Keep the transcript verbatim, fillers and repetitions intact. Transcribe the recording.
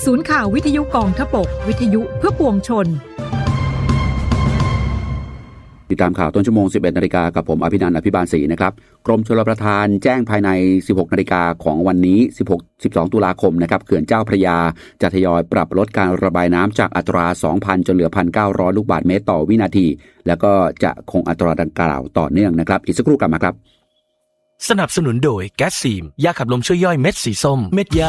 ศูนย์ข่าววิทยุกองทพบกวิทยุเพื่อปวงชนติดตามข่าวต้นชั่วโมง สิบเอ็ดนาฬิกา กับผมอภินันท์ อภิบาลศรีนะครับกรมชลประทานแจ้งภายใน สิบหกนาฬิกาของวันนี้ สิบหก สิบสอง ตุลาคมนะครับเขื่อนเจ้าพระยาจะทยอยปรับลดการระบายน้ำจากอัตรา สองพัน จนเหลือ หนึ่งพันเก้าร้อย ลูกบาศก์เมตรต่อวินาทีแล้วก็จะคงอัตราดังกล่าวต่อเนื่องนะครับอีกสักครู่กลับมาครับสนับสนุนโดยแก๊สซีมยาขับลมช่วยย่อยเม็ดสีส้มเม็ดยา